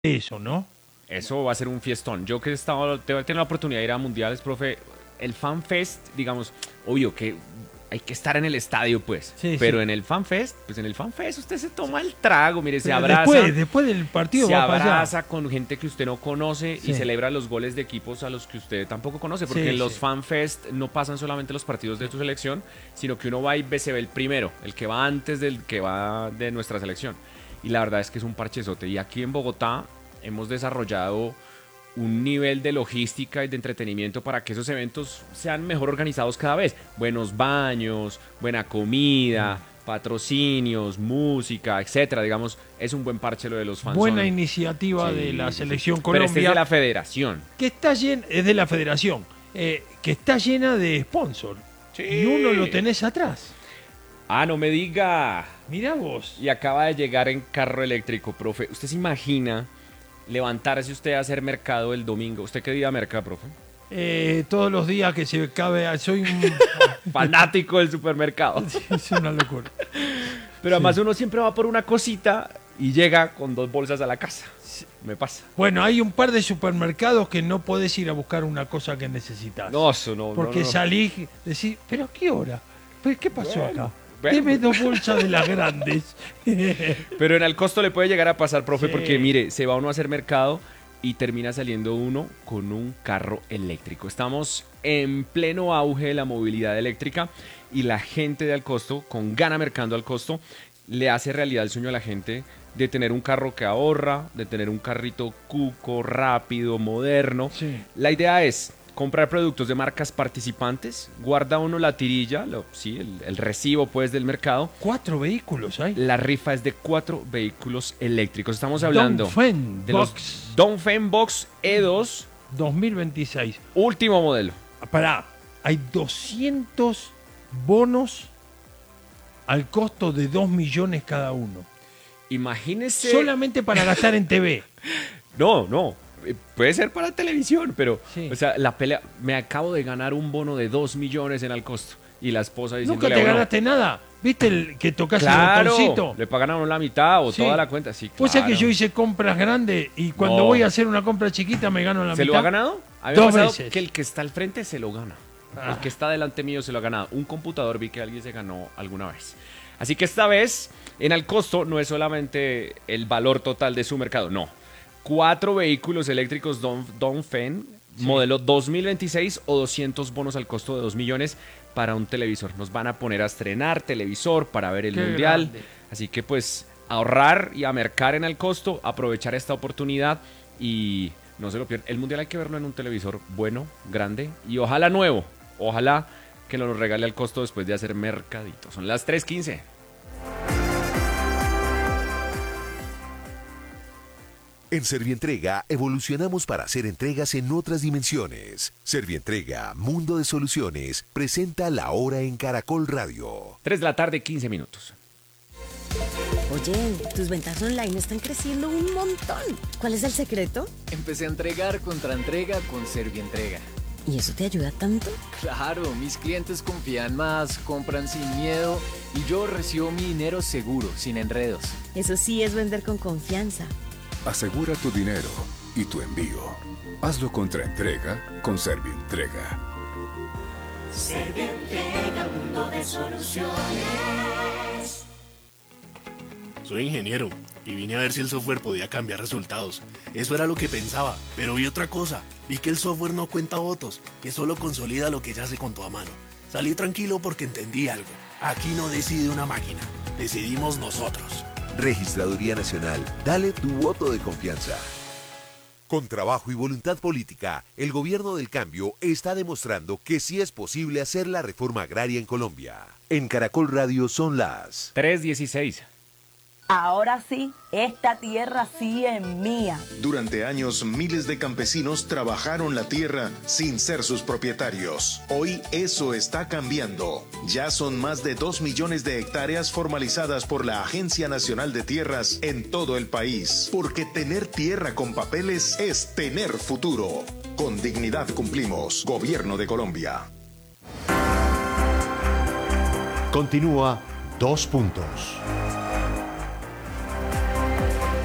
eso, ¿no? Eso va a ser un fiestón. Yo que he estado, tengo la oportunidad de ir a mundiales, profe, el Fan Fest, digamos, obvio que hay que estar en el estadio, pues. Sí, pero sí. en el Fan Fest, pues en el Fan Fest usted se toma el trago, mire, se Pero abraza. después del partido Se va para allá. abraza con gente que usted no conoce Sí. y celebra los goles de equipos a los que usted tampoco conoce, porque Sí, en los sí. Fan Fest no pasan solamente los partidos de tu selección, sino que uno va y se ve el primero, el que va antes del que va de nuestra selección. Y la verdad es que es un parchezote. Y aquí en Bogotá hemos desarrollado un nivel de logística y de entretenimiento para que esos eventos sean mejor organizados cada vez. Buenos baños, buena comida, patrocinios, música, etcétera. Digamos, es un buen parche lo de los fans. Buena iniciativa Sí, de la sí, selección sí. Pero este es Colombia, de la federación. que está llena, es de la federación, que está llena de sponsor. Sí. Y uno lo tenés atrás. Ah, no me diga. Mirá vos. Y acaba de llegar en carro eléctrico, profe. ¿Usted se imagina levantarse usted a hacer mercado el domingo? ¿Usted qué día merca, profe? Todos los días que se cabe, soy un... Fanático del supermercado. es una locura. Pero además uno siempre va por una cosita y llega con 2 bolsas a la casa. Me pasa. Bueno, hay un par de supermercados que no podés ir a buscar una cosa que necesitas. No, eso no. Porque no, no. salís y decís, ¿pero a qué hora? ¿Pero qué pasó Bueno, acá? bueno. Deme 2 bolsas de las grandes. Pero en el costo le puede llegar a pasar, profe, Sí. porque mire, se va uno a hacer mercado y termina saliendo uno con un carro eléctrico. Estamos en pleno auge de la movilidad eléctrica y la gente de Alcosto, con Gana Mercando Alcosto, le hace realidad el sueño a la gente de tener un carro que ahorra, de tener un carrito cuco, rápido, moderno. Sí. La idea es comprar productos de marcas participantes, guarda uno la tirilla, el recibo pues del mercado. 4 vehículos hay. La rifa es de 4 vehículos eléctricos. Estamos hablando Dongfeng de Box los Dongfeng Box E2, 2026. último modelo. Pará, hay 200 bonos al costo de 2 millones cada uno. Imagínese. Solamente para gastar en TV. No. Puede ser para televisión, pero, Sí. o sea, la pelea. Me acabo de ganar un bono de 2 millones en Alcosto. Y la esposa Nunca diciéndole te a uno, ganaste nada. ¿Viste el que tocas el Claro, botoncito? le pagan a uno la mitad o Sí. toda la cuenta. Sí, Pues es que claro. yo hice compras grandes y cuando No. voy a hacer una compra chiquita me gano la ¿Se mitad. lo ha ganado? A mí me ha 2 pasado veces. que el que está al frente se lo gana. Ah. El que está delante mío se lo ha ganado. Un computador vi que alguien se ganó alguna vez. Así que esta vez, en Alcosto, no es solamente el valor total de su mercado, no. 4 vehículos eléctricos Dongfeng, modelo 2026 o 200 bonos al costo de 2 millones para un televisor. Nos van a poner a estrenar televisor para ver el Qué mundial. grande. Así que pues ahorrar y a mercar en Alcosto, aprovechar esta oportunidad y no se lo pierdan. El mundial hay que verlo en un televisor bueno, grande y ojalá nuevo. Ojalá que nos lo regale al costo después de hacer mercadito. Son las 3:15. En Servientrega evolucionamos para hacer entregas en otras dimensiones. Servientrega, Mundo de Soluciones, presenta La Hora en Caracol Radio. 3 de la tarde, 15 minutos. Oye, tus ventas online están creciendo un montón. ¿Cuál es el secreto? Empecé a entregar contra entrega con Servientrega. ¿Y eso te ayuda tanto? Claro, mis clientes confían más, compran sin miedo y yo recibo mi dinero seguro, sin enredos. Eso sí es vender con confianza. Asegura tu dinero y tu envío. Hazlo contra entrega con Servientrega. Servientrega, mundo de soluciones. Soy ingeniero y vine a ver si el software podía cambiar resultados. Eso era lo que pensaba, pero vi otra cosa. Vi que el software no cuenta votos, que solo consolida lo que ya se contó a mano. Salí tranquilo porque entendí algo. Aquí no decide una máquina, decidimos nosotros. Registraduría Nacional, dale tu voto de confianza. Con trabajo y voluntad política, el gobierno del cambio está demostrando que sí es posible hacer la reforma agraria en Colombia. En Caracol Radio son las 3:16. Ahora sí, esta tierra sí es mía. Durante años, miles de campesinos trabajaron la tierra sin ser sus propietarios. Hoy eso está cambiando. Ya son más de 2 millones de hectáreas formalizadas por la Agencia Nacional de Tierras en todo el país. Porque tener tierra con papeles es tener futuro. Con dignidad cumplimos. Gobierno de Colombia. Continúa 2 puntos.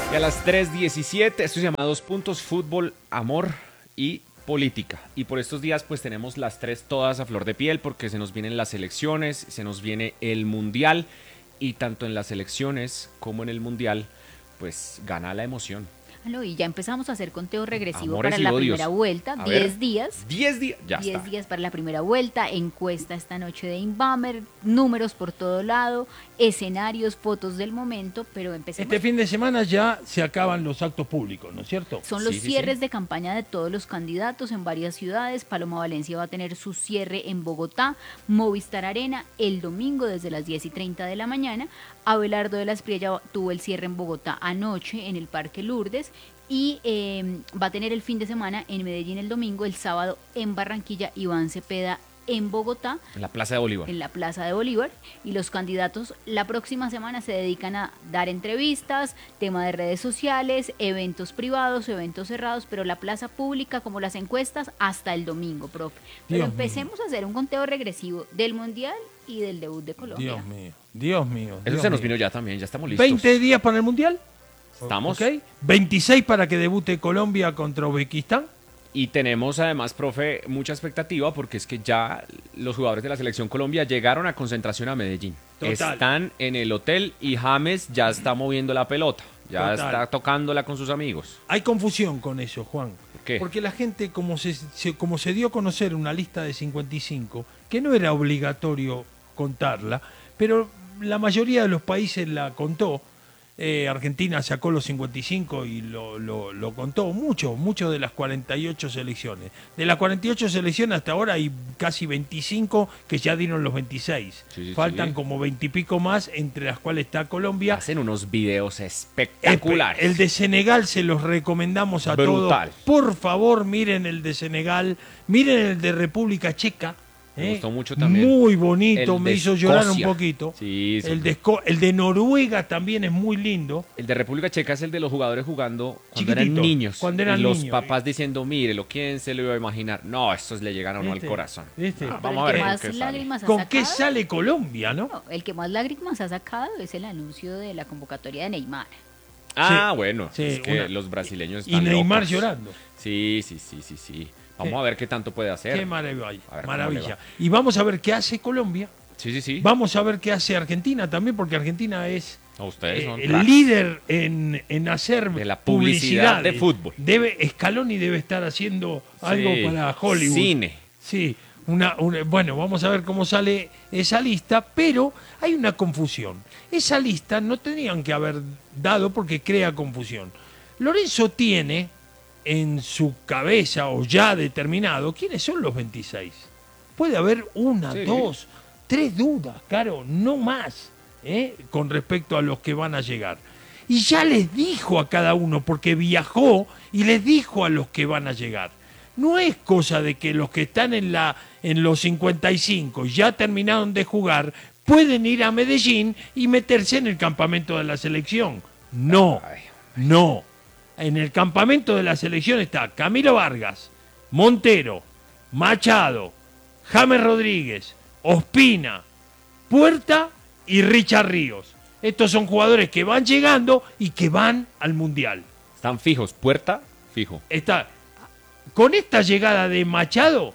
Y a las 3:17, esto se llama 2 puntos, fútbol, amor y política. Y por estos días pues tenemos las tres todas a flor de piel porque se nos vienen las elecciones, se nos viene el mundial y tanto en las elecciones como en el mundial pues gana la emoción. Y ya empezamos a hacer conteo regresivo Amores para y la odios. primera vuelta, 10 días. 10 días, ya 10 está. días para la primera vuelta, encuesta esta noche de Inbamer, números por todo lado, escenarios, fotos del momento, pero empecemos. Este fin de semana ya se acaban los actos públicos, ¿no es cierto? Son los cierres de campaña de todos los candidatos en varias ciudades. Paloma Valencia va a tener su cierre en Bogotá, Movistar Arena, el domingo desde las 10:30 de la mañana. Abelardo de la Espriella tuvo el cierre en Bogotá anoche en el Parque Lourdes y va a tener el fin de semana en Medellín el domingo, el sábado en Barranquilla, Iván Cepeda en Bogotá. En la Plaza de Bolívar. En la Plaza de Bolívar. Y los candidatos la próxima semana se dedican a dar entrevistas, tema de redes sociales, eventos privados, eventos cerrados, pero la plaza pública, como las encuestas, hasta el domingo, profe. Pero Dios empecemos a hacer un conteo regresivo del Mundial y del debut de Colombia. Dios mío, Dios mío. Eso Dios se nos mío. vino ya también, ya estamos listos. 20 días para el Mundial. Estamos. ¿Ok? 26 para que debute Colombia contra Uzbekistán. Y tenemos además, profe, mucha expectativa porque es que ya los jugadores de la Selección Colombia llegaron a concentración a Medellín. Total. Están en el hotel y James ya está moviendo la pelota. Ya Total. está tocándola con sus amigos. Hay confusión con eso, Juan. ¿Por qué? Porque la gente, como se dio a conocer una lista de 55, que no era obligatorio contarla, pero la mayoría de los países la contó. Argentina sacó los 55 y lo contó mucho de las 48 selecciones. De las 48 selecciones hasta ahora hay casi 25 que ya dieron los 26. Faltan como 20 y pico más, entre las cuales está Colombia. Hacen unos videos espectaculares. El de Senegal se los recomendamos a Brutal. todos. Por favor, miren el de Senegal, miren el de República Checa. Me gustó mucho también. Muy bonito, El me de hizo llorar un Escocia. poquito. Sí, sí. El de Noruega también es muy lindo. El de República Checa es el de los jugadores jugando cuando Chiquititos, eran niños. cuando eran y los niños. papás diciendo, mírelo, ¿quién se lo iba a imaginar? No, estos le llegan a uno al ¿Viste? corazón. ¿Viste? Vamos a ver el que con más qué sale. lágrimas ha ¿Con sacado, qué sale Colombia, no? el que más lágrimas ha sacado es el anuncio de la convocatoria de Neymar. Ah, Sí, bueno, sí, es que una- los brasileños Y están Neymar locos. llorando. Sí. Vamos Qué- a ver qué tanto puede hacer. Qué maravilla. A ver cómo le Maravilla. va. Y vamos a ver qué hace Colombia. Sí. Vamos a ver qué hace Argentina también, porque Argentina es Ustedes son el cracks. líder en hacer de la publicidad de fútbol. Scaloni debe estar haciendo algo Sí, para Hollywood. cine. Sí, bueno, vamos a ver cómo sale esa lista, pero hay una confusión. Esa lista no tenían que haber dado porque crea confusión. Lorenzo tiene en su cabeza o ya determinado quiénes son los 26. Puede haber una, Sí. 2, 3 dudas, Caro, no más, con respecto a los que van a llegar. Y ya les dijo a cada uno, porque viajó y les dijo a los que van a llegar. No es cosa de que los que están en los 55 y ya terminaron de jugar pueden ir a Medellín y meterse en el campamento de la selección. No. En el campamento de la selección está Camilo Vargas, Montero, Machado, James Rodríguez, Ospina, Puerta y Richard Ríos. Estos son jugadores que van llegando y que van al Mundial. Están fijos. Puerta, fijo. Con esta llegada de Machado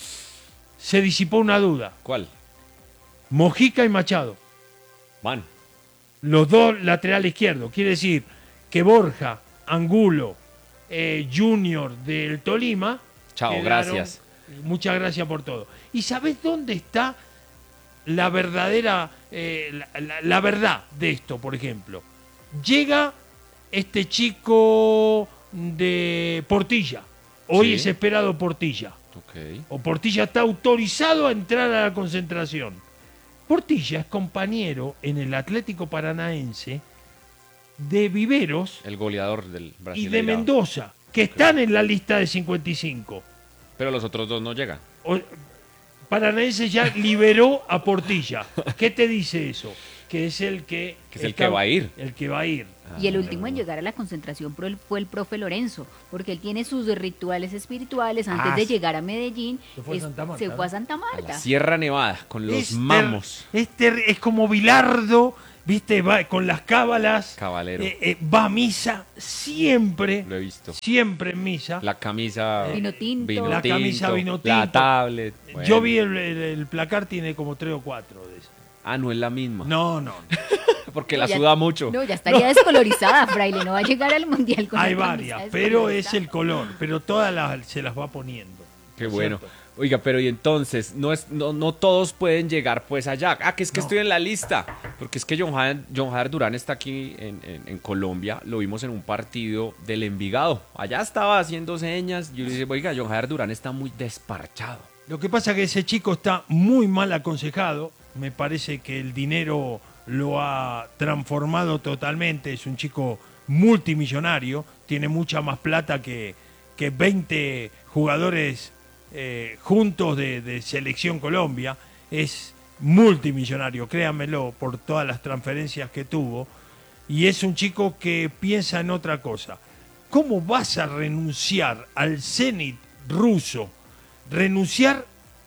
se disipó una duda. ¿Cuál? Mojica y Machado. Van. Los dos laterales izquierdos. Quiere decir que Borja, Angulo, Junior del Tolima. Chao, quedaron- gracias. Muchas gracias por todo. ¿Y sabés dónde está la verdadera, la verdad de esto, por ejemplo? Llega este chico de Portilla. Hoy Sí. es esperado Portilla. Ok. O Portilla está autorizado a entrar a la concentración. Portilla es compañero en el Atlético Paranaense de Viveros El goleador del y Brasil. de Mendoza, que están en la lista de 55. Pero los otros dos no llegan. Paranaense ya liberó a Portilla. ¿Qué te dice eso? Que es el que... Que es el que va a ir. El que va a ir. Y el último en llegar a la concentración fue el profe Lorenzo, porque él tiene sus rituales espirituales antes de sí. llegar a Medellín. Se fue a Santa Marta, Se fue a ¿no? Santa A Marta. la Sierra Nevada, con los mamos. Es como Bilardo viste, va con las cábalas, Caballero. va a misa siempre, Lo he visto. siempre en misa. La camisa Vino tinto. La camisa vino tinto. La tablet. Bueno. Yo vi el placar, tiene como 3 o 4 de esas. Ah, no es la misma. No. Porque No, la ya- suda mucho. No, ya estaría descolorizada, Fraile. No va a llegar al mundial con Hay la camisa varias, pero es descolorizada. el color, pero todas se las va poniendo. Qué ¿no es bueno. cierto? Oiga, pero y entonces, no todos pueden llegar pues allá. Ah, que es que No. estoy en la lista. Porque es que John Jader Durán está aquí en Colombia. Lo vimos en un partido del Envigado. Allá estaba haciendo señas. Yo le dije, oiga, John Jader Durán está muy desparchado. Lo que pasa es que ese chico está muy mal aconsejado. Me parece que el dinero lo ha transformado totalmente. Es un chico multimillonario. Tiene mucha más plata que 20 jugadores juntos de Selección Colombia. Es multimillonario, créanmelo, por todas las transferencias que tuvo. Y es un chico que piensa en otra cosa. ¿Cómo vas a renunciar al Zenit ruso? Renunciar,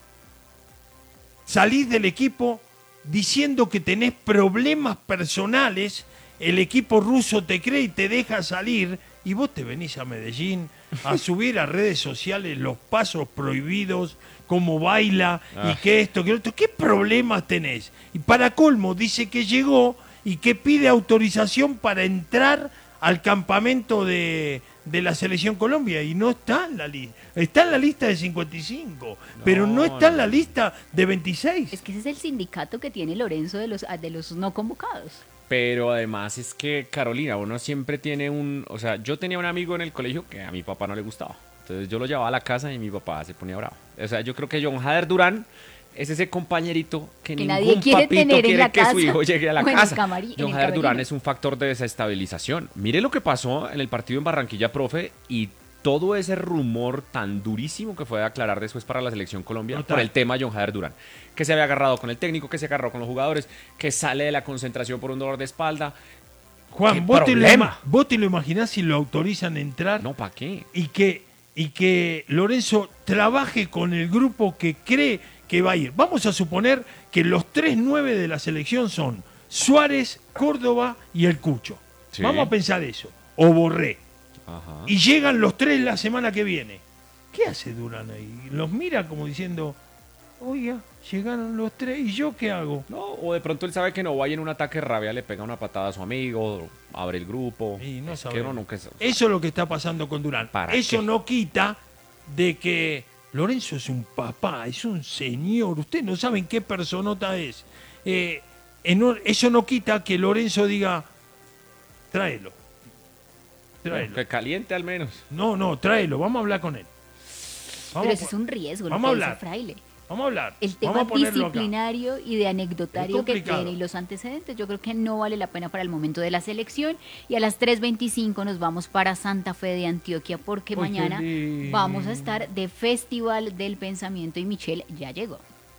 salís del equipo diciendo que tenés problemas personales, el equipo ruso te cree y te deja salir, y vos te venís a Medellín a subir a redes sociales los pasos prohibidos, cómo baila y que esto, que lo otro. ¿Qué problemas tenés? Y para colmo dice que llegó y que pide autorización para entrar al campamento de la Selección Colombia y no está en la lista. Está en la lista de 55, pero no está en la lista de 26. Es que ese es el sindicato que tiene Lorenzo de los no convocados. Pero además es que, Carolina, uno siempre tiene o sea, yo tenía un amigo en el colegio que a mi papá no le gustaba. Entonces yo lo llevaba a la casa y mi papá se ponía bravo. O sea, yo creo que John Jader Durán es ese compañerito que nadie ningún quiere papito tener en quiere la que casa su hijo llegue a la o en el casa. camarín, en John el Jader Durán camerino. es un factor de desestabilización. Mire lo que pasó en el partido en Barranquilla, profe, y todo ese rumor tan durísimo que fue de aclarar después para la Selección Colombia Total. por el tema John Jader Durán. Que se había agarrado con el técnico, que se agarró con los jugadores, que sale de la concentración por un dolor de espalda. Juan, ¿Qué ¿vos problema? te lo imaginás si lo autorizan a entrar? No, ¿para qué? Y que Lorenzo trabaje con el grupo que cree que va a ir. Vamos a suponer que los 3-9 de la selección son Suárez, Córdoba y el Cucho. Sí. Vamos a pensar eso. O Borré. Ajá. Y llegan los 3 la semana que viene. ¿Qué hace Durán ahí? Los mira como diciendo, oiga, llegaron los 3 ¿y yo qué hago? No, o de pronto él sabe que no vaya en un ataque de rabia, le pega una patada a su amigo, abre el grupo. Y no Es que sabemos. uno nunca Eso es lo que está pasando con Durán. ¿Para Eso qué? no quita de que Lorenzo es un papá, es un señor. Ustedes no saben qué personota es. Eso no quita que Lorenzo diga, tráelo. Tráelo. Que caliente al menos. No, tráelo. Vamos a hablar con él. Pero ese es un riesgo, vamos a lo que dice hablar. Fraile. Vamos a hablar. El tema Vamos a ponerlo acá. disciplinario y de anecdotario Es que complicado. tiene y los antecedentes, yo creo que no vale la pena para el momento de la selección. Y a las 3:25 nos vamos para Santa Fe de Antioquia porque Uy, mañana qué lindo. vamos a estar de Festival del Pensamiento y Michelle ya llegó.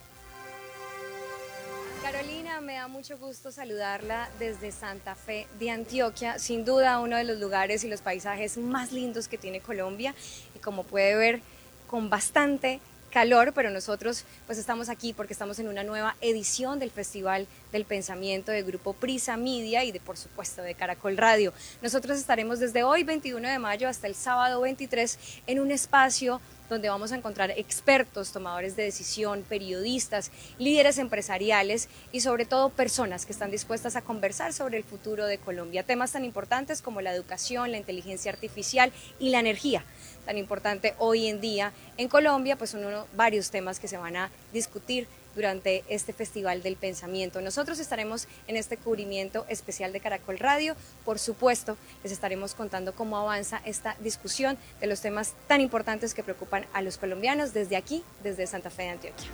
Carolina, me da mucho gusto saludarla desde Santa Fe de Antioquia, sin duda uno de los lugares y los paisajes más lindos que tiene Colombia y como puede ver con bastante calor, pero nosotros pues estamos aquí porque estamos en una nueva edición del Festival del Pensamiento del Grupo Prisa Media y por supuesto de Caracol Radio. Nosotros estaremos desde hoy 21 de mayo hasta el sábado 23 en un espacio donde vamos a encontrar expertos, tomadores de decisión, periodistas, líderes empresariales y sobre todo personas que están dispuestas a conversar sobre el futuro de Colombia. Temas tan importantes como la educación, la inteligencia artificial y la energía, tan importante hoy en día en Colombia, pues son varios temas que se van a discutir durante este Festival del Pensamiento. Nosotros estaremos en este cubrimiento especial de Caracol Radio. Por supuesto, les estaremos contando cómo avanza esta discusión de los temas tan importantes que preocupan a los colombianos desde aquí, desde Santa Fe de Antioquia.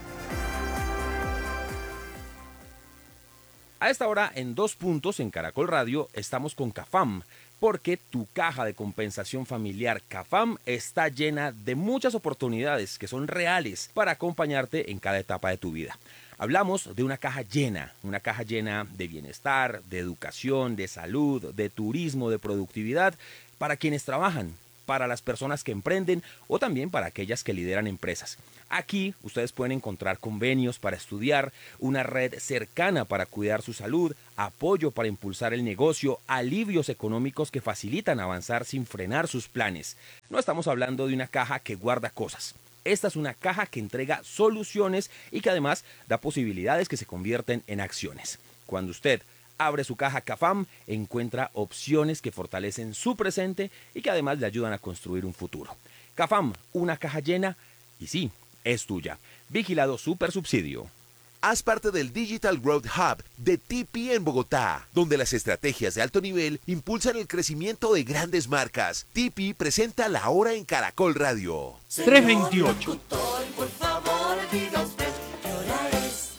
A esta hora, en 2 puntos en Caracol Radio, estamos con CAFAM, porque tu caja de compensación familiar CAFAM está llena de muchas oportunidades que son reales para acompañarte en cada etapa de tu vida. Hablamos de una caja llena de bienestar, de educación, de salud, de turismo, de productividad, para quienes trabajan, para las personas que emprenden o también para aquellas que lideran empresas. Aquí ustedes pueden encontrar convenios para estudiar, una red cercana para cuidar su salud, apoyo para impulsar el negocio, alivios económicos que facilitan avanzar sin frenar sus planes. No estamos hablando de una caja que guarda cosas. Esta es una caja que entrega soluciones y que además da posibilidades que se convierten en acciones. Cuando usted abre su caja CAFAM, encuentra opciones que fortalecen su presente y que además le ayudan a construir un futuro. CAFAM, una caja llena y sí, es tuya. Vigilado Supersubsidio. Haz parte del Digital Growth Hub de TP en Bogotá, donde las estrategias de alto nivel impulsan el crecimiento de grandes marcas. TP presenta La Hora en Caracol Radio. 3:28. Por favor, diga usted qué hora es.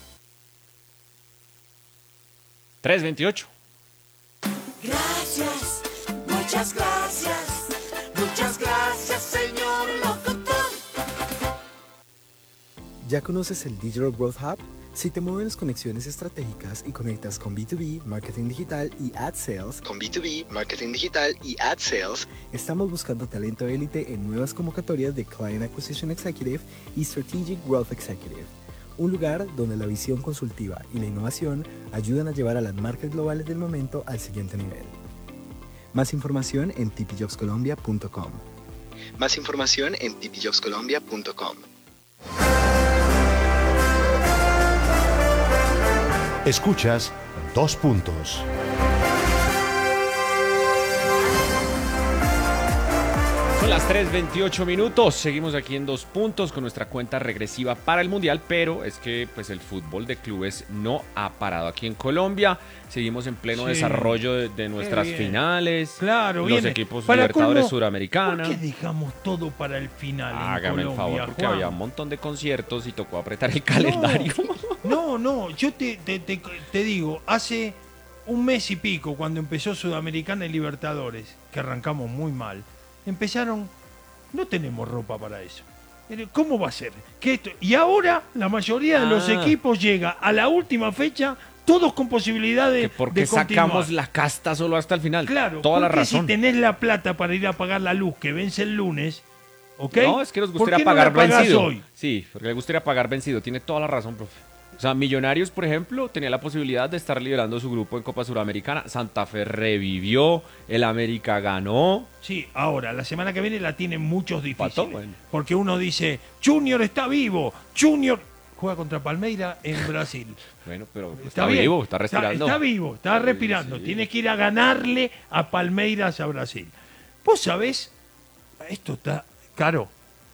3:28. Gracias, muchas gracias, muchas gracias, señor locutor. ¿Ya conoces el Digital Growth Hub? Si te mueven las conexiones estratégicas y conectas con B2B, marketing digital y ad sales, estamos buscando talento élite en nuevas convocatorias de Client Acquisition Executive y Strategic Growth Executive. Un lugar donde la visión consultiva y la innovación ayudan a llevar a las marcas globales del momento al siguiente nivel. Más información en tpjobscolombia.com. Escuchas 2 puntos. Son las 3:28 minutos. Seguimos aquí en 2 puntos con nuestra cuenta regresiva para el Mundial, pero es que pues el fútbol de clubes no ha parado aquí en Colombia. Seguimos en pleno desarrollo de nuestras finales. Claro, los equipos Libertadores Suramericana. ¿Por qué dejamos todo para el final? Hágame en el Colombia, favor, porque Juan? había un montón de conciertos y tocó apretar el calendario. No, yo te digo, hace un mes y pico, cuando empezó Sudamericana y Libertadores, que arrancamos muy mal, empezaron, no tenemos ropa para eso. ¿Cómo va a ser? Y ahora la mayoría de los equipos llega a la última fecha, todos con posibilidades porque de continuar. sacamos la casta solo hasta el final. Claro, toda la porque razón. si tenés la plata para ir a pagar la luz que vence el lunes, ¿ok? No, es que nos gustaría ¿Por qué pagar no la pagás vencido. hoy? Sí, porque le gustaría pagar vencido. Tiene toda la razón, profe. O sea, Millonarios, por ejemplo, tenía la posibilidad de estar liderando su grupo en Copa Suramericana. Santa Fe revivió, el América ganó. Sí, ahora, la semana que viene la tienen muchos difíciles. Pato, bueno. Porque uno dice, Junior está vivo, Junior juega contra Palmeira en Brasil. Bueno, pero Está está bien, vivo, está respirando. Está vivo, está respirando. Sí. Tiene que ir a ganarle a Palmeiras a Brasil. Vos sabés, esto está caro.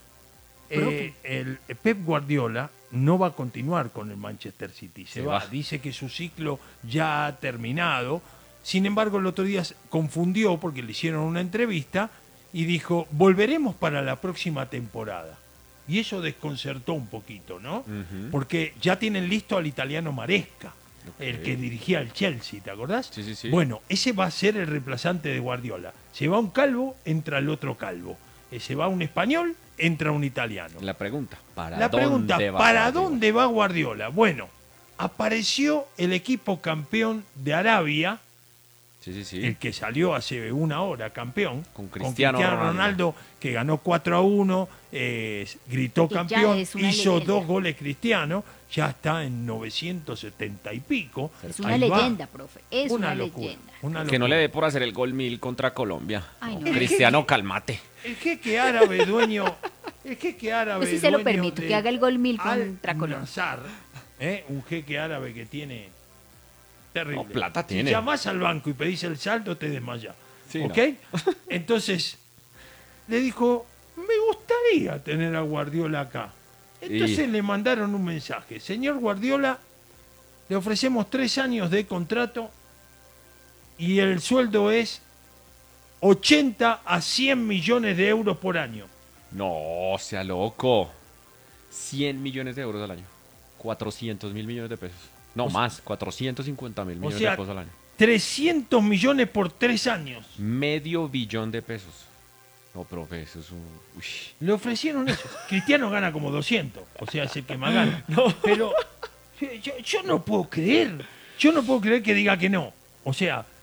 El Pep Guardiola no va a continuar con el Manchester City. Se va. Dice que su ciclo ya ha terminado. Sin embargo, el otro día confundió porque le hicieron una entrevista y dijo, volveremos para la próxima temporada. Y eso desconcertó un poquito, ¿no? Porque ya tienen listo al italiano Maresca, el que dirigía el Chelsea, ¿te acordás? Sí. Bueno, ese va a ser el reemplazante de Guardiola. Se va un calvo, entra el otro calvo. Se va un español, entra un italiano. La pregunta, ¿para dónde va Guardiola? Bueno, apareció el equipo campeón de Arabia, el que salió hace una hora campeón, con Cristiano Ronaldo, que ganó 4-1, gritó Que campeón, ya es una hizo leyenda. 2 goles Cristiano, ya está en 970 y pico. Es una Ahí va. leyenda, profe. Es una locura, leyenda. una Que no locura. le dé por hacer el gol 1000 contra Colombia. Ay, no. Cristiano, cálmate. El jeque árabe dueño. Pues sí se lo permito, de que haga el gol 1000 contra Al Colombia. Nassr, un jeque árabe que tiene terrible. No, plata tiene. Si llamás al banco y pedís el saldo, te desmayás. Sí, ¿Ok? Entonces, le dijo, me gustaría tener a Guardiola acá. Entonces le mandaron un mensaje. Señor Guardiola, le ofrecemos 3 años de contrato y el sueldo es 80 a 100 millones de euros por año. No, sea loco. 100 millones de euros al año. 400 mil millones de pesos. No, más. 450 mil millones de pesos al año. 300 millones por 3 años. Medio billón de pesos. No, profe, eso es un... Uy. Le ofrecieron eso. Cristiano gana como 200. O sea, es el que más gana. Pero yo no puedo creer. Yo no puedo creer que diga que no. O sea,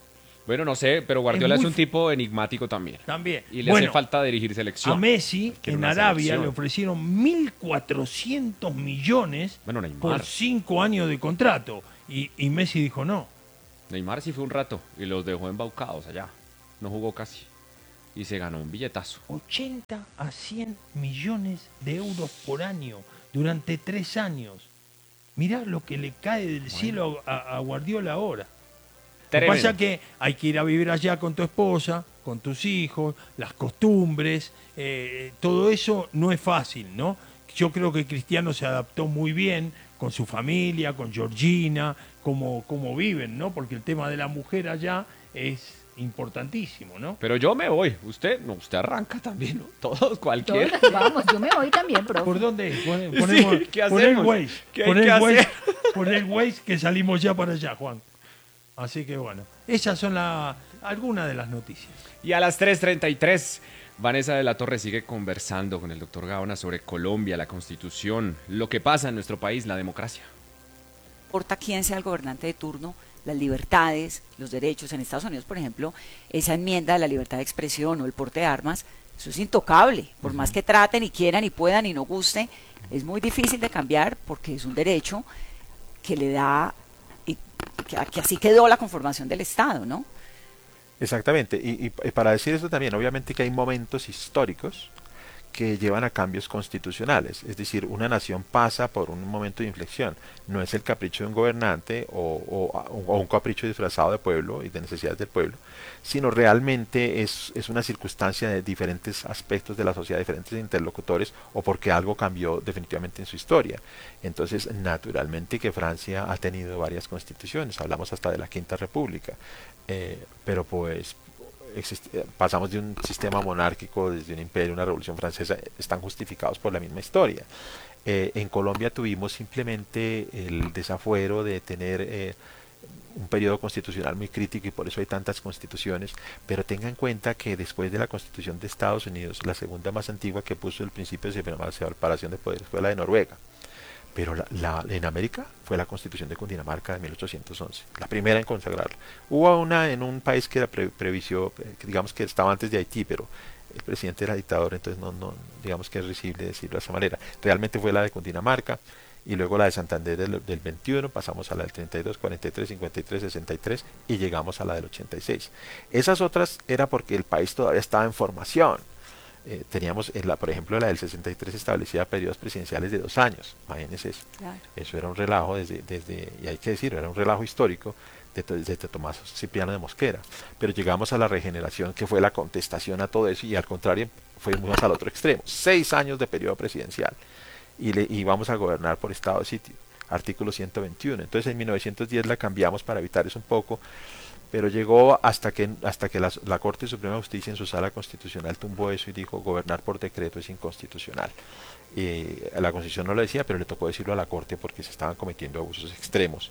Bueno, no sé, pero Guardiola es muy un tipo enigmático también. También. Y le hace falta dirigir selección. A Messi, Que en una Arabia, selección. le ofrecieron 1.400 millones Bueno, Neymar. por 5 años de contrato. Y Messi dijo no. Neymar sí fue un rato y los dejó embaucados allá. No jugó casi. Y se ganó un billetazo. 80 a 100 millones de euros por año durante 3 años. Mirá lo que le cae del cielo a Guardiola ahora. Lo que Tremendo. pasa es que hay que ir a vivir allá con tu esposa, con tus hijos, las costumbres, todo eso no es fácil, ¿no? Yo creo que Cristiano se adaptó muy bien con su familia, con Georgina, como viven, ¿no? Porque el tema de la mujer allá es importantísimo, ¿no? Pero yo me voy. Usted arranca también, ¿no? Todos, cualquiera. Todos, vamos, yo me voy también, profe. ¿Por dónde? Sí, ¿qué Pon el hacemos? Waze. ¿Qué hay Pon el que Waze, hacer? pon el Waze que salimos ya para allá, Juan. Así que bueno, esas son algunas de las noticias. Y a las 3:33, Vanessa de la Torre sigue conversando con el doctor Gaona sobre Colombia, la Constitución, lo que pasa en nuestro país, la democracia. No importa quién sea el gobernante de turno, las libertades, los derechos. En Estados Unidos, por ejemplo, esa enmienda de la libertad de expresión o el porte de armas, eso es intocable. Por más que traten y quieran y puedan y no guste, es muy difícil de cambiar porque es un derecho que le da, y que así quedó la conformación del Estado, ¿no? Exactamente, y para decir eso también, obviamente que hay momentos históricos que llevan a cambios constitucionales, es decir, una nación pasa por un momento de inflexión, no es el capricho de un gobernante o un capricho disfrazado de pueblo y de necesidades del pueblo, sino realmente es una circunstancia de diferentes aspectos de la sociedad, diferentes interlocutores, o porque algo cambió definitivamente en su historia. Entonces, naturalmente que Francia ha tenido varias constituciones, hablamos hasta de la Quinta República, pero pues pasamos de un sistema monárquico, desde un imperio, una revolución francesa, están justificados por la misma historia. En Colombia tuvimos simplemente el desafuero de tener un periodo constitucional muy crítico y por eso hay tantas constituciones, pero tenga en cuenta que después de la Constitución de Estados Unidos, la segunda más antigua que puso el principio de separación de poderes fue la de Noruega. Pero en América fue la Constitución de Cundinamarca de 1811, la primera en consagrarla. Hubo una en un país que era digamos que estaba antes de Haití, pero el presidente era dictador, entonces no digamos que es risible decirlo de esa manera. Realmente fue la de Cundinamarca, y luego la de Santander del 21, pasamos a la del 32, 43, 53, 63 y llegamos a la del 86. Esas otras era porque el país todavía estaba en formación. Teníamos, por ejemplo, la del 63 establecía periodos presidenciales de 2 años. Imagínense eso. Claro. Eso era un relajo y hay que decirlo, era un relajo histórico desde Tomás Cipriano de Mosquera. Pero llegamos a la regeneración, que fue la contestación a todo eso, y al contrario, fuimos al otro extremo. 6 años de periodo presidencial. Y vamos a gobernar por estado de sitio. Artículo 121. Entonces en 1910 la cambiamos para evitar eso un poco, pero llegó hasta que la Corte Suprema de Justicia en su sala constitucional tumbó eso y dijo: gobernar por decreto es inconstitucional. La Constitución no lo decía, pero le tocó decirlo a la Corte porque se estaban cometiendo abusos extremos.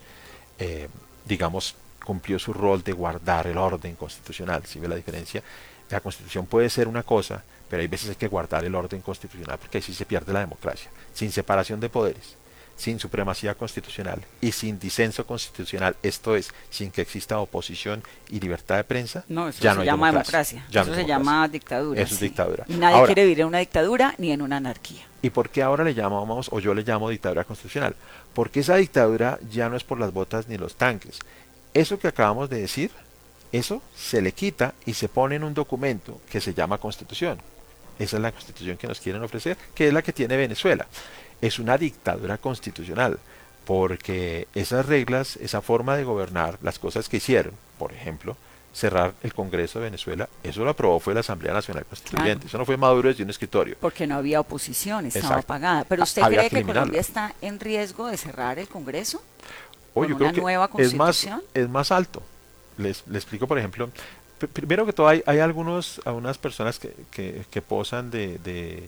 Digamos, cumplió su rol de guardar el orden constitucional. ¿Sí ve la diferencia? La Constitución puede ser una cosa, pero hay veces hay que guardar el orden constitucional porque ahí sí se pierde la democracia. Sin separación de poderes, sin supremacía constitucional y sin disenso constitucional, esto es, sin que exista oposición y libertad de prensa, no, eso ya se no hay llama democracia. Eso se llama dictadura. Eso es dictadura. Y nadie quiere vivir en una dictadura ni en una anarquía. ¿Y por qué ahora le llamamos, o yo le llamo dictadura constitucional? Porque esa dictadura ya no es por las botas ni los tanques. Eso que acabamos de decir, eso se le quita y se pone en un documento que se llama Constitución. Esa es la Constitución que nos quieren ofrecer, que es la que tiene Venezuela. Es una dictadura constitucional, porque esas reglas, esa forma de gobernar, las cosas que hicieron, por ejemplo, cerrar el Congreso de Venezuela, eso lo aprobó fue la Asamblea Nacional Constituyente, claro. Eso no fue Maduro desde un escritorio. Porque no había oposición, estaba Exacto. apagada. ¿Pero usted Había cree que Colombia está en riesgo de cerrar el Congreso? ¿Con una nueva Constitución? Es más alto. Le explico, por ejemplo, primero que todo hay algunas personas que posan de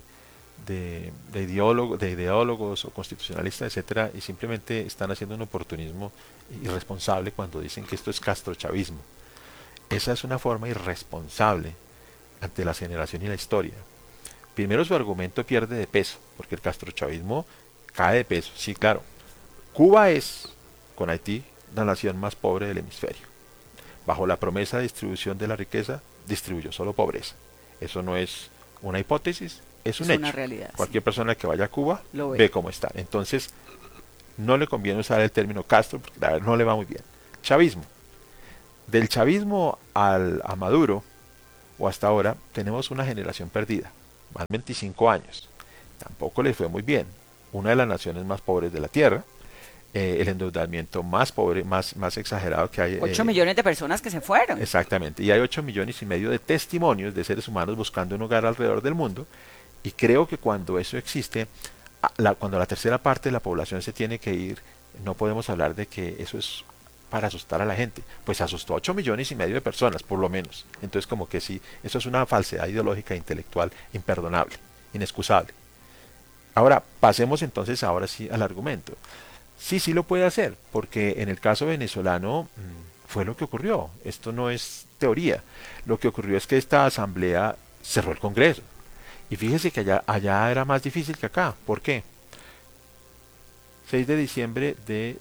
ideólogos o constitucionalistas, etcétera, y simplemente están haciendo un oportunismo irresponsable cuando dicen que esto es castrochavismo. Esa es una forma irresponsable ante la generación y la historia. Primero, su argumento pierde de peso, porque el castrochavismo cae de peso. Sí, claro, Cuba es, con Haití, la nación más pobre del hemisferio, bajo la promesa de distribución de la riqueza, distribuyó solo pobreza. Eso no es una hipótesis, es un hecho. Una realidad. Cualquier persona que vaya a Cuba Lo ve. ve cómo está. Entonces, no le conviene usar el término Castro, porque la verdad no le va muy bien. Chavismo. Del chavismo a Maduro, o hasta ahora, tenemos una generación perdida, más de 25 años. Tampoco le fue muy bien. Una de las naciones más pobres de la Tierra, el endeudamiento más pobre, más exagerado que hay. 8 millones de personas que se fueron. Exactamente, y hay 8,5 millones de testimonios de seres humanos buscando un hogar alrededor del mundo, y creo que cuando eso existe, cuando la tercera parte de la población se tiene que ir, no podemos hablar de que eso es para asustar a la gente. Pues asustó a 8,5 millones de personas, por lo menos. Entonces, como que sí, eso es una falsedad ideológica e intelectual imperdonable, inexcusable. Ahora, pasemos entonces ahora sí al argumento. Sí lo puede hacer, porque en el caso venezolano fue lo que ocurrió. Esto no es teoría. Lo que ocurrió es que esta asamblea cerró el Congreso. Y fíjese que allá era más difícil que acá. ¿Por qué? 6 de diciembre de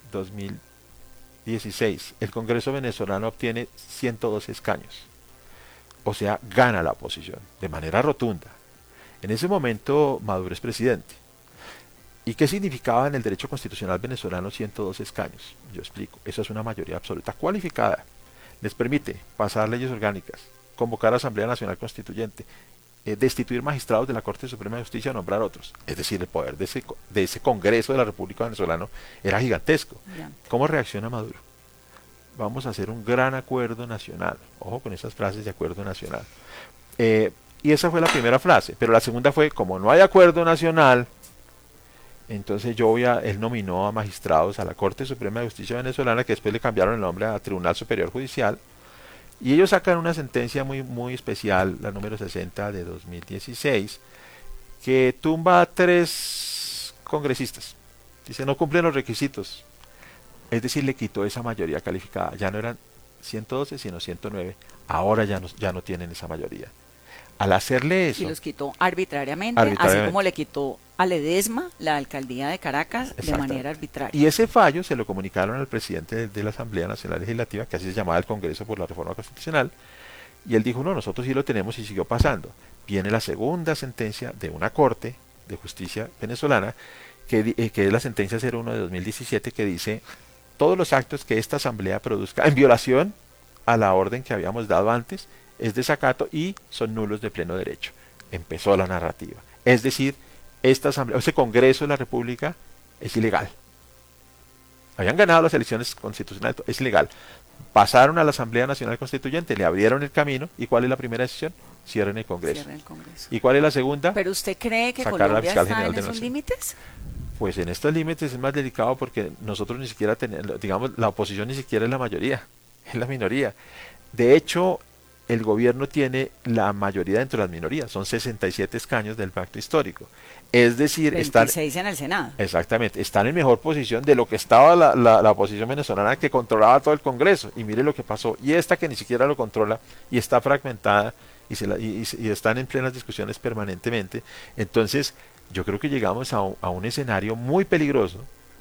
2016. El Congreso venezolano obtiene 112 escaños. O sea, gana la oposición de manera rotunda. En ese momento Maduro es presidente. ¿Y qué significaba en el derecho constitucional venezolano 112 escaños? Yo explico. Eso es una mayoría absoluta cualificada. Les permite pasar leyes orgánicas, convocar a Asamblea Nacional Constituyente, destituir magistrados de la Corte Suprema de Justicia, nombrar otros. Es decir, el poder de ese Congreso de la República Venezolana era gigantesco. Ya. ¿Cómo reacciona Maduro? Vamos a hacer un gran acuerdo nacional. Ojo con esas frases de acuerdo nacional. Y esa fue la primera frase. Pero la segunda fue, como no hay acuerdo nacional, entonces él nominó a magistrados a la Corte Suprema de Justicia venezolana, que después le cambiaron el nombre a Tribunal Superior Judicial, y ellos sacan una sentencia muy especial, la número 60 de 2016, que tumba a 3 congresistas. Dice, no cumplen los requisitos. Es decir, le quitó esa mayoría calificada. Ya no eran 112, sino 109. Ahora ya no tienen esa mayoría. Al hacerle eso... Y los quitó arbitrariamente, así como le quitó a Ledesma la alcaldía de Caracas de manera arbitraria. Y ese fallo se lo comunicaron al presidente de la Asamblea Nacional Legislativa, que así se llamaba el Congreso por la Reforma Constitucional, y él dijo, no, nosotros sí lo tenemos, y siguió pasando. Viene la segunda sentencia de una Corte de Justicia venezolana, que es la sentencia 01 de 2017, que dice, todos los actos que esta Asamblea produzca en violación a la orden que habíamos dado antes, es desacato y son nulos de pleno derecho. Empezó la narrativa. Es decir, esta asamblea, este Congreso de la República es ilegal. Habían ganado las elecciones constitucionales, es ilegal. Pasaron a la Asamblea Nacional Constituyente, le abrieron el camino. ¿Y cuál es la primera decisión? Cierren el Congreso. Cierren el Congreso. ¿Y cuál es la segunda? ¿Pero usted cree que Sacar a la Colombia fiscal está general en de la esos Nación. límites? Pues en estos límites es más delicado porque nosotros ni siquiera tenemos, digamos, la oposición ni siquiera es la mayoría, es la minoría. De hecho, el gobierno tiene la mayoría dentro de las minorías, son 67 escaños del pacto histórico. Es decir, 26 en el Senado. Exactamente, están en mejor posición de lo que estaba la oposición venezolana, que controlaba todo el Congreso. Y mire lo que pasó. Y esta que ni siquiera lo controla y está fragmentada y están en plenas discusiones permanentemente. Entonces, yo creo que llegamos a un escenario muy peligroso,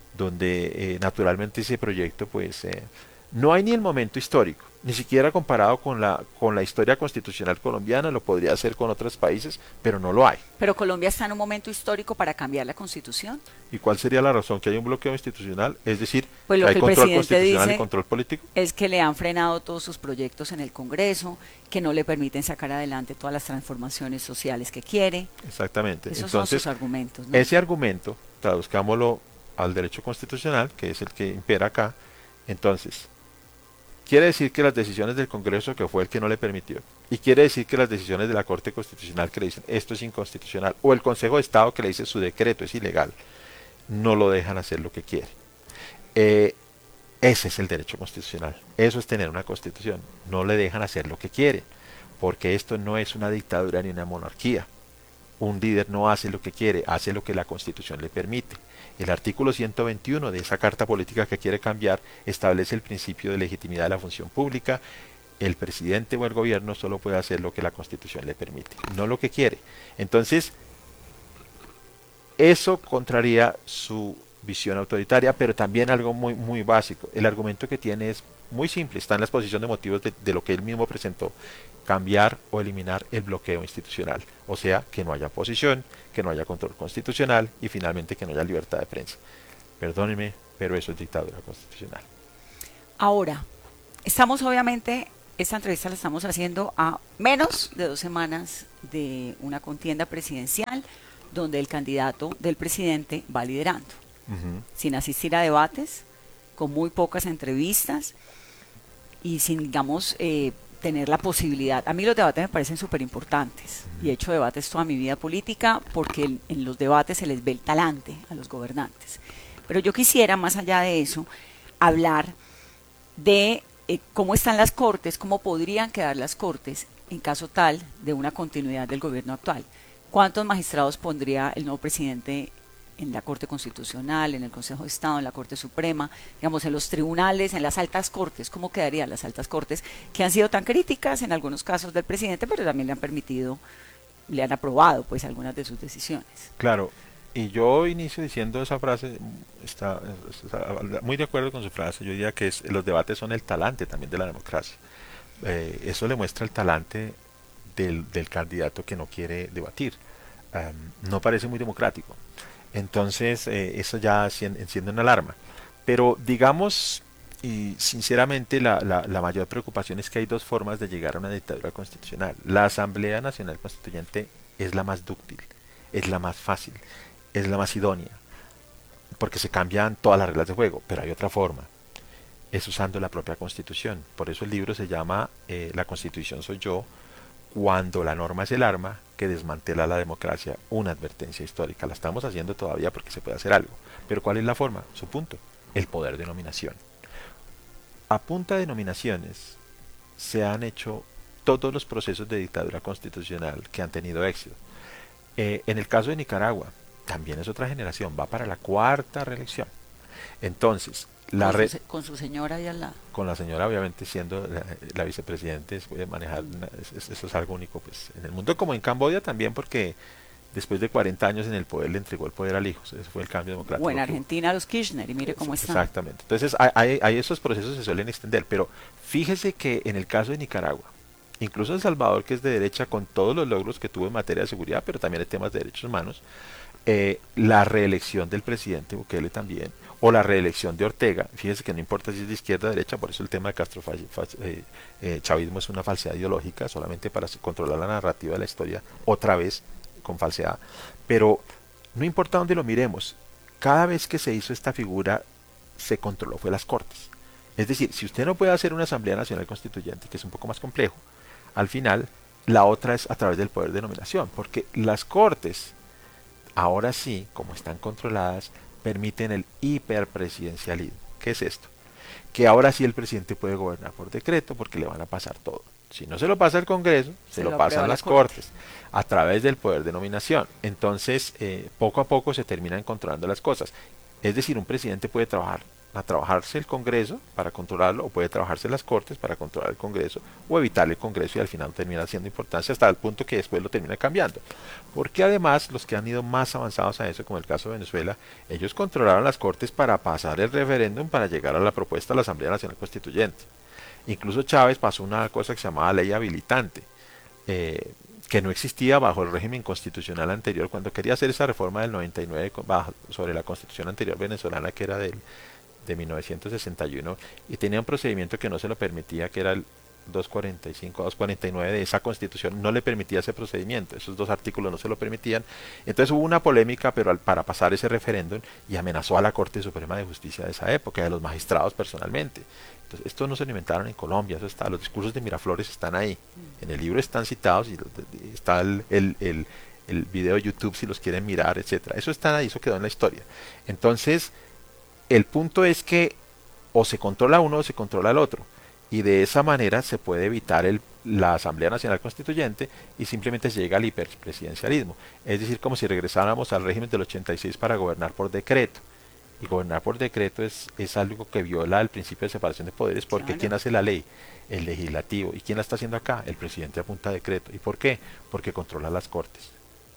donde naturalmente ese proyecto, pues, no hay ni el momento histórico, ni siquiera comparado con la historia constitucional colombiana. Lo podría hacer con otros países, pero no lo hay. Pero Colombia está en un momento histórico para cambiar la Constitución. ¿Y cuál sería la razón? ¿Que hay un bloqueo institucional? Es decir, pues lo que hay que el control presidente constitucional dice y control político. Es que le han frenado todos sus proyectos en el Congreso, que no le permiten sacar adelante todas las transformaciones sociales que quiere. Exactamente. Esos Entonces, son sus argumentos, ¿no? Ese argumento, traduzcámoslo al derecho constitucional, que es el que impera acá. Entonces, quiere decir que las decisiones del Congreso, que fue el que no le permitió, y quiere decir que las decisiones de la Corte Constitucional, que le dicen esto es inconstitucional, o el Consejo de Estado, que le dice su decreto es ilegal, no lo dejan hacer lo que quiere. Ese es el derecho constitucional. Eso es tener una constitución. No le dejan hacer lo que quiere, porque esto no es una dictadura ni una monarquía. Un líder no hace lo que quiere, hace lo que la Constitución le permite. El artículo 121 de esa carta política que quiere cambiar establece el principio de legitimidad de la función pública. El presidente o el gobierno solo puede hacer lo que la Constitución le permite, no lo que quiere. Entonces, eso contraría su visión autoritaria, pero también algo muy básico. El argumento que tiene es muy simple, está en la exposición de motivos de lo que él mismo presentó: cambiar o eliminar el bloqueo institucional, o sea, que no haya oposición, que no haya control constitucional y finalmente que no haya libertad de prensa. Perdónenme, pero eso es dictadura constitucional. Ahora, estamos obviamente, esta entrevista la estamos haciendo a menos de 2 semanas de una contienda presidencial donde el candidato del presidente va liderando, sin asistir a debates, con muy pocas entrevistas y sin, digamos, tener la posibilidad. A mí los debates me parecen súper importantes y he hecho debates toda mi vida política porque en los debates se les ve el talante a los gobernantes. Pero yo quisiera, más allá de eso, hablar de cómo están las Cortes, cómo podrían quedar las Cortes en caso tal de una continuidad del gobierno actual. ¿Cuántos magistrados pondría el nuevo presidente en la Corte Constitucional, en el Consejo de Estado, en la Corte Suprema, digamos, en los tribunales, en las altas cortes? ¿Cómo quedarían las altas cortes que han sido tan críticas en algunos casos del presidente, pero también le han permitido, le han aprobado pues algunas de sus decisiones? Claro, y yo inicio diciendo esa frase, está muy de acuerdo con su frase. Yo diría que los debates son el talante también de la democracia. Eso le muestra el talante del candidato que no quiere debatir. No parece muy democrático. Entonces, eso ya enciende una alarma. Pero digamos, y sinceramente, la mayor preocupación es que hay 2 formas de llegar a una dictadura constitucional. La Asamblea Nacional Constituyente es la más dúctil, es la más fácil, es la más idónea, porque se cambian todas las reglas de juego. Pero hay otra forma, es usando la propia Constitución. Por eso el libro se llama La Constitución soy yo, cuando la norma es el arma que desmantela la democracia, una advertencia histórica. La estamos haciendo todavía porque se puede hacer algo. Pero ¿cuál es la forma? Su punto, el poder de nominación. A punta de nominaciones se han hecho todos los procesos de dictadura constitucional que han tenido éxito. En el caso de Nicaragua, también es otra generación, va para la 4ª reelección. Entonces, con su señora ahí al lado. Con la señora, obviamente, siendo la vicepresidente, puede manejar, eso es algo único pues en el mundo, como en Camboya también, porque después de 40 años en el poder le entregó el poder al hijo. Ese fue el cambio democrático. O en Argentina los Kirchner, y mire cómo están. Exactamente. Entonces, hay esos procesos se suelen extender, pero fíjese que en el caso de Nicaragua, incluso El Salvador, que es de derecha, con todos los logros que tuvo en materia de seguridad, pero también en temas de derechos humanos, la reelección del presidente Bukele también, o la reelección de Ortega, fíjese que no importa si es de izquierda o derecha, por eso el tema de chavismo es una falsedad ideológica, solamente para controlar la narrativa de la historia, otra vez con falsedad. Pero no importa dónde lo miremos, cada vez que se hizo esta figura, se controló, fue las Cortes. Es decir, si usted no puede hacer una Asamblea Nacional Constituyente, que es un poco más complejo, al final, la otra es a través del poder de nominación, porque las Cortes, ahora sí, como están controladas, permiten el hiperpresidencialismo. ¿Qué es esto? Que ahora sí el presidente puede gobernar por decreto porque le van a pasar todo. Si no se lo pasa al Congreso, se lo pasan las Cortes a través del poder de nominación. Entonces, poco a poco se terminan controlando las cosas. Es decir, un presidente puede trabajarse el Congreso para controlarlo, o puede trabajarse las Cortes para controlar el Congreso, o evitar el Congreso, y al final termina siendo importancia hasta el punto que después lo termina cambiando. Porque además los que han ido más avanzados a eso, como el caso de Venezuela, ellos controlaron las Cortes para pasar el referéndum para llegar a la propuesta de la Asamblea Nacional Constituyente. Incluso Chávez pasó una cosa que se llamaba ley habilitante, que no existía bajo el régimen constitucional anterior. Cuando quería hacer esa reforma del 99 sobre la constitución anterior venezolana, que era de 1961, y tenía un procedimiento que no se lo permitía, que era el 245, 249 de esa constitución, no le permitía ese procedimiento, esos 2 artículos no se lo permitían. Entonces hubo una polémica para pasar ese referéndum, y amenazó a la Corte Suprema de Justicia de esa época, y a los magistrados personalmente. Entonces, esto no se lo inventaron en Colombia, eso está, los discursos de Miraflores están ahí, en el libro están citados, y está el video de YouTube si los quieren mirar, etcétera. Eso está ahí, eso quedó en la historia. Entonces, el punto es que o se controla uno o se controla el otro, y de esa manera se puede evitar la Asamblea Nacional Constituyente y simplemente se llega al hiperpresidencialismo. Es decir, como si regresáramos al régimen del 86 para gobernar por decreto. Y gobernar por decreto es algo que viola el principio de separación de poderes, porque claro, ¿quién hace la ley? El legislativo. ¿Y quién la está haciendo acá? El presidente apunta a decreto. ¿Y por qué? Porque controla las Cortes.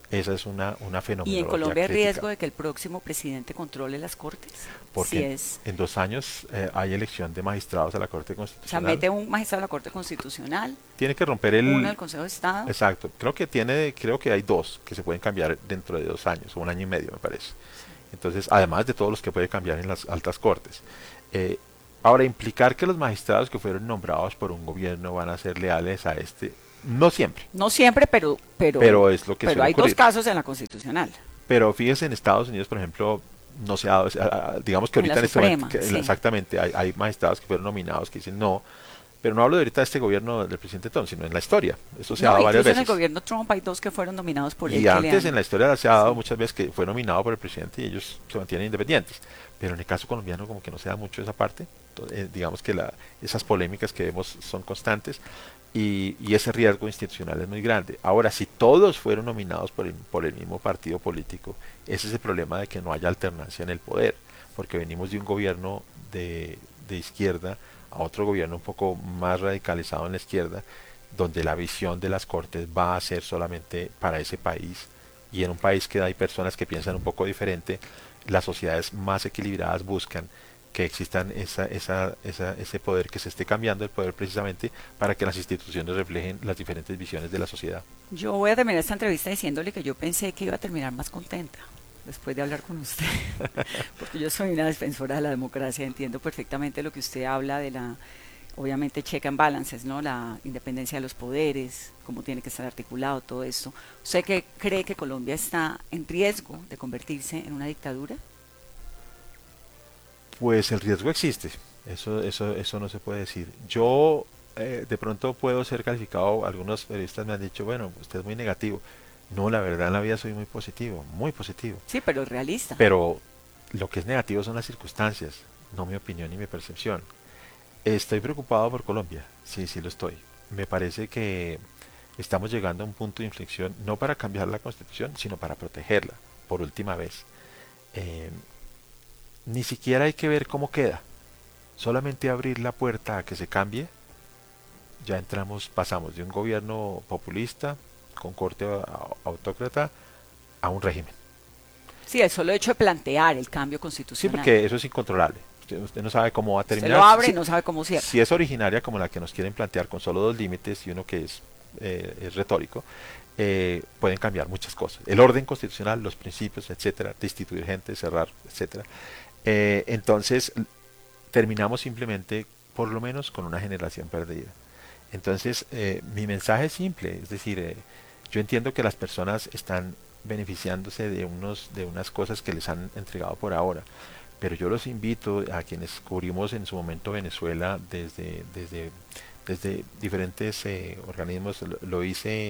Esa es una fenomenología ¿Y en Colombia hay crítica. riesgo de que el próximo presidente controle las cortes? Porque Si en 2 años hay elección de magistrados a la Corte o sea, Constitucional. mete un magistrado a la Corte Constitucional, Tiene que romper uno del Consejo de Estado. Exacto. Creo que hay 2 que se pueden cambiar dentro de 2 años, o 1 año y medio, me parece. Entonces, además de todos los que puede cambiar en las altas cortes. Ahora, implicar que los magistrados que fueron nombrados por un gobierno van a ser leales a este, no siempre. No siempre, pero Es lo que suele hay ocurrir. 2 casos en la Constitucional. Pero fíjese, en Estados Unidos, por ejemplo, no se ha dado, digamos que En la ahorita en este momento, Suprema, sí. exactamente, hay magistrados que fueron nominados que dicen no, pero no hablo de ahorita de este gobierno del presidente Trump, sino en la historia. Eso se ha dado varias incluso en el veces. gobierno Trump hay 2 que fueron nominados por él. Y antes en la historia se ha dado muchas veces que fue nominado por el presidente y ellos se mantienen independientes. Pero en el caso colombiano como que no se da mucho esa parte. Digamos que esas polémicas que vemos son constantes y ese riesgo institucional es muy grande. Ahora, si todos fueron nominados por el mismo partido político, ese es el problema de que no haya alternancia en el poder, porque venimos de un gobierno de izquierda a otro gobierno un poco más radicalizado en la izquierda, donde la visión de las cortes va a ser solamente para ese país, y en un país que hay personas que piensan un poco diferente, las sociedades más equilibradas buscan que existan ese poder, que se esté cambiando el poder precisamente para que las instituciones reflejen las diferentes visiones de la sociedad. Yo voy a terminar esta entrevista diciéndole que yo pensé que iba a terminar más contenta después de hablar con usted, porque yo soy una defensora de la democracia, entiendo perfectamente lo que usted habla de obviamente check and balances, ¿no? La independencia de los poderes, cómo tiene que estar articulado todo esto. ¿Usted qué cree que Colombia está en riesgo de convertirse en una dictadura? Pues el riesgo existe, eso no se puede decir. Yo de pronto puedo ser calificado, algunos periodistas me han dicho, bueno, usted es muy negativo. No, la verdad en la vida soy muy positivo, muy positivo. Sí, pero realista. Pero lo que es negativo son las circunstancias, no mi opinión ni mi percepción. Estoy preocupado por Colombia, sí lo estoy. Me parece que estamos llegando a un punto de inflexión, no para cambiar la Constitución, sino para protegerla, por última vez. Ni siquiera hay que ver cómo queda, solamente abrir la puerta a que se cambie, ya pasamos de un gobierno populista, con corte autócrata, a un régimen. Sí, el solo hecho de plantear el cambio Sí, constitucional. porque eso es incontrolable. Usted no sabe cómo va a terminar. Se lo abre y no sabe cómo cierra. Si es originaria como la que nos quieren plantear con solo 2 límites y uno que es retórico, pueden cambiar muchas cosas. El orden constitucional, los principios, etcétera, destituir gente, cerrar, etcétera. Entonces, terminamos simplemente, por lo menos, con una generación perdida. Entonces, mi mensaje es simple, es decir, yo entiendo que las personas están beneficiándose de unas cosas que les han entregado por ahora, pero yo los invito a quienes cubrimos en su momento Venezuela desde diferentes organismos, lo hice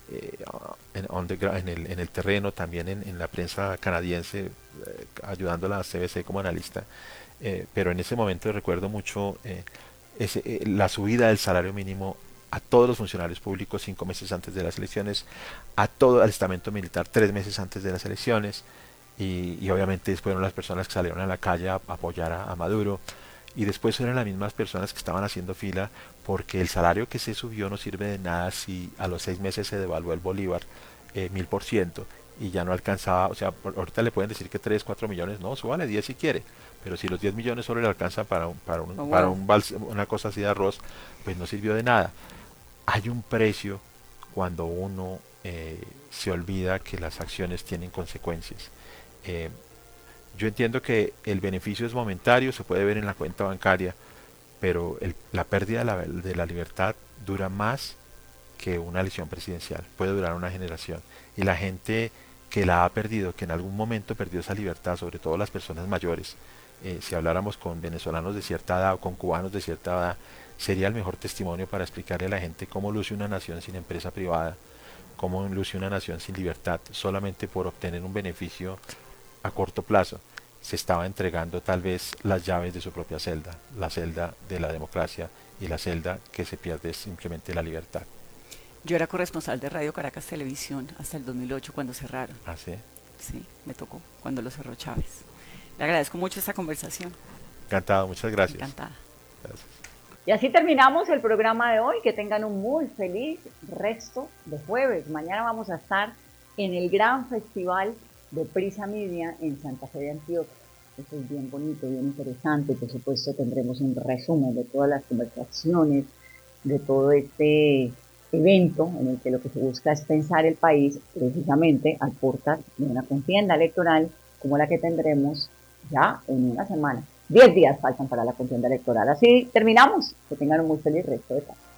en el terreno, también en la prensa canadiense, ayudando a la CBC como analista, pero en ese momento recuerdo mucho la subida del salario mínimo a todos los funcionarios públicos 5 meses antes de las elecciones, a todo el estamento militar 3 meses antes de las elecciones, y obviamente fueron las personas que salieron a la calle a apoyar a Maduro, y después eran las mismas personas que estaban haciendo fila porque el salario que se subió no sirve de nada si a los 6 meses se devaluó el bolívar 1000% y ya no alcanzaba. O sea, ahorita le pueden decir que 3, 4 millones, no, súbale 10 si quiere, pero si los 10 millones solo le alcanzan para una cosa así de arroz, pues no sirvió de nada. Hay un precio cuando uno se olvida que las acciones tienen consecuencias. Yo entiendo que el beneficio es momentario, se puede ver en la cuenta bancaria, pero la pérdida de la libertad dura más que una elección presidencial, puede durar una generación. Y la gente que la ha perdido, que en algún momento perdió esa libertad, sobre todo las personas mayores, si habláramos con venezolanos de cierta edad o con cubanos de cierta edad, sería el mejor testimonio para explicarle a la gente cómo luce una nación sin empresa privada, cómo luce una nación sin libertad, solamente por obtener un beneficio a corto plazo. Se estaba entregando tal vez las llaves de su propia celda, la celda de la democracia, y la celda que se pierde es simplemente la libertad. Yo era corresponsal de Radio Caracas Televisión hasta el 2008 cuando cerraron. ¿Ah, sí? Sí, me tocó cuando lo cerró Chávez. Le agradezco mucho esta conversación. Encantado, muchas gracias. Encantada. Gracias. Y así terminamos el programa de hoy. Que tengan un muy feliz resto de jueves. Mañana vamos a estar en el gran festival de Prisa Media en Santa Fe de Antioquia. Eso es bien bonito, bien interesante. Por supuesto tendremos un resumen de todas las conversaciones, de todo este evento en el que lo que se busca es pensar el país precisamente al portas de una contienda electoral como la que tendremos ya en una semana. 10 días faltan para la contienda electoral. Así terminamos. Que tengan un muy feliz resto de tarde.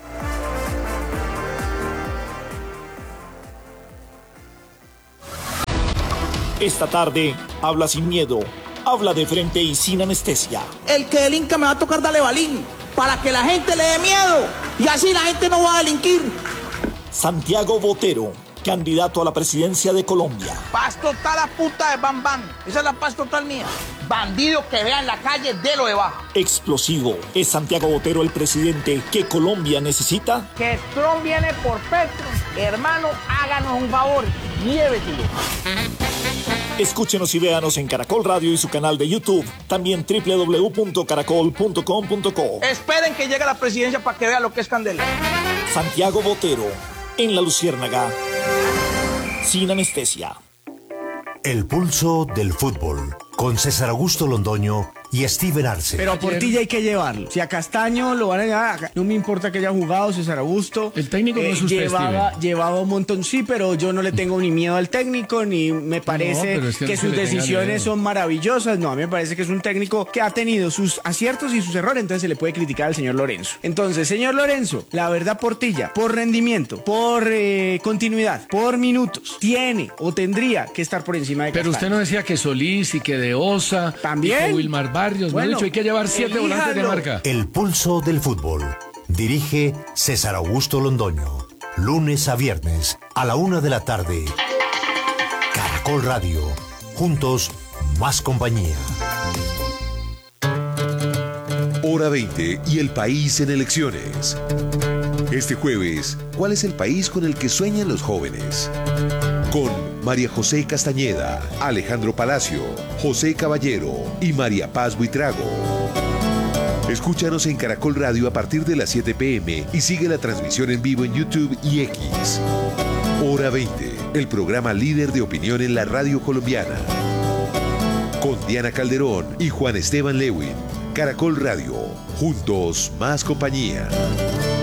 Esta tarde, habla sin miedo, habla de frente y sin anestesia. El que delinca me va a tocar darle balín, para que la gente le dé miedo, y así la gente no va a delinquir. Santiago Botero, candidato a la presidencia de Colombia. Paz total a puta de Bam Bam, esa es la paz total mía. Bandido que vea en la calle, délo de baja. Explosivo, ¿es Santiago Botero el presidente que Colombia necesita? Que Trump viene por Petro, hermano, háganos un favor, llévetelo. Escúchenos y véanos en Caracol Radio y su canal de YouTube, también www.caracol.com.co. Esperen que llegue a la presidencia para que vean lo que es candela. Santiago Botero, en La Luciérnaga, sin anestesia. El pulso del fútbol, con César Augusto Londoño y Steven Arce. Pero a Portilla hay que llevarlo. Si a Castaño lo van a llevar, no me importa que haya jugado César Augusto. El técnico no es usted, llevaba un montón, sí, pero yo no le tengo ni miedo al técnico, ni me parece que sus decisiones son maravillosas. No, a mí me parece que es un técnico que ha tenido sus aciertos y sus errores, entonces se le puede criticar al señor Lorenzo. Entonces, señor Lorenzo, la verdad, Portilla, por rendimiento, por continuidad, por minutos, tiene o tendría que estar por encima de Castaño. Pero usted no decía que Solís y que De Osa, también, y que Wilmar Barrios, bueno, dicho, hay que llevar 7 volantes de marca. El pulso del fútbol. Dirige César Augusto Londoño. Lunes a viernes a la 1 de la tarde. Caracol Radio. Juntos, más compañía. Hora 20 y el país en elecciones. Este jueves, ¿cuál es el país con el que sueñan los jóvenes? Con María José Castañeda, Alejandro Palacio, José Caballero y María Paz Buitrago. Escúchanos en Caracol Radio a partir de las 7 p.m. y sigue la transmisión en vivo en YouTube y X. Hora 20, el programa líder de opinión en la radio colombiana. Con Diana Calderón y Juan Esteban Lewin. Caracol Radio, juntos más compañía.